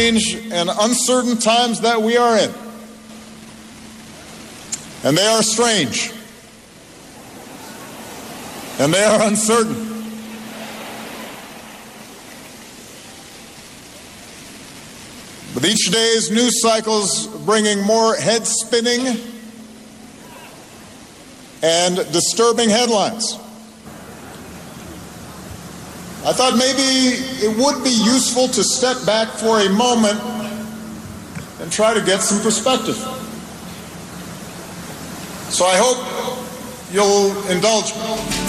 Strange and uncertain times that we are in. And they are strange. And they are uncertain. With each day's news cycles bringing more head spinning and disturbing headlines, I thought maybe it would be useful to step back for a moment and try to get some perspective. So I hope you'll indulge me.